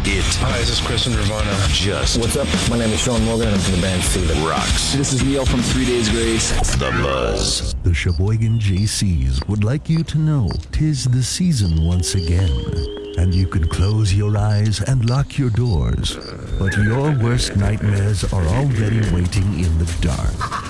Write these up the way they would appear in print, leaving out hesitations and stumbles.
Hi, this is Chris from Nirvana. What's up? My name is Sean Morgan, and I'm from the band Steven. Rocks. This is Neil from 3 Days Grace. The Buzz. The Sheboygan JCs would like you to know 'tis the season once again. And you can close your eyes and lock your doors, but your worst nightmares are already waiting in the dark.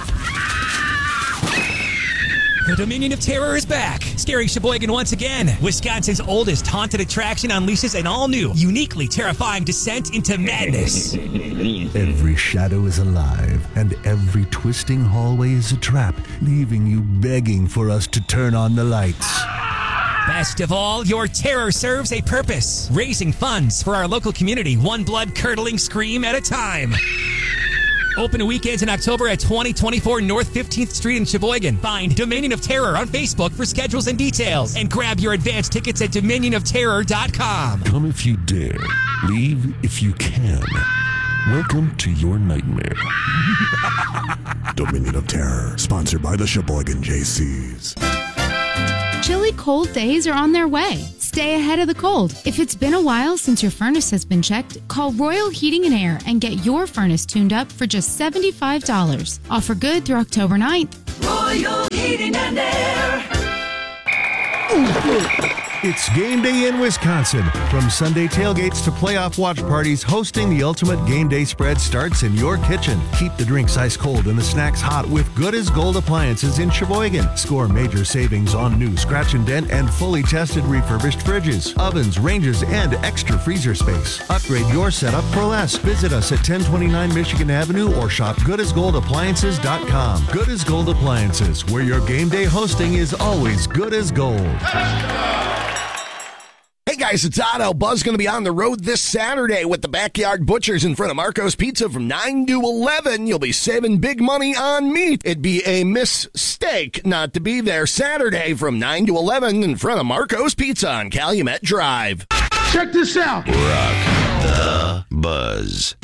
The Dominion of Terror is back, scaring Sheboygan once again. Wisconsin's oldest haunted attraction unleashes an all-new, uniquely terrifying descent into madness. Every shadow is alive, and every twisting hallway is a trap, leaving you begging for us to turn on the lights. Best of all, your terror serves a purpose, raising funds for our local community, one blood-curdling scream at a time. Open weekends in October at 2024 North 15th Street in Sheboygan. Find Dominion of Terror on Facebook for schedules and details. And grab your advance tickets at dominionofterror.com. Come if you dare. Leave if you can. Welcome to your nightmare. Dominion of Terror, sponsored by the Sheboygan JCs. Chilly cold days are on their way. Stay ahead of the cold. If it's been a while since your furnace has been checked, call Royal Heating and Air and get your furnace tuned up for just $75. Offer good through October 9th. Royal Heating and Air. It's game day in Wisconsin. From Sunday tailgates to playoff watch parties, hosting the ultimate game day spread starts in your kitchen. Keep the drinks ice cold and the snacks hot with Good as Gold appliances in Sheboygan. Score major savings on new scratch and dent and fully tested refurbished fridges, ovens, ranges, and extra freezer space. Upgrade your setup for less. Visit us at 1029 Michigan Avenue or shop goodasgoldappliances.com. Good as Gold Appliances, where your game day hosting is always good as gold. Hey guys, it's Otto. Buzz going to be on the road this Saturday with the Backyard Butchers in front of Marco's Pizza from 9 to 11. You'll be saving big money on meat. It'd be a mistake not to be there Saturday from 9 to 11 in front of Marco's Pizza on Calumet Drive. Check this out. Rock the Buzz.